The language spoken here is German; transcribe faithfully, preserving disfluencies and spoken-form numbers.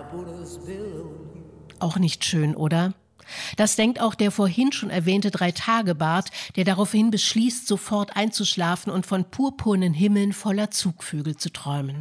Auch nicht schön, oder? Das denkt auch der vorhin schon erwähnte Drei-Tage-Bart, der daraufhin beschließt, sofort einzuschlafen und von purpurnen Himmeln voller Zugvögel zu träumen.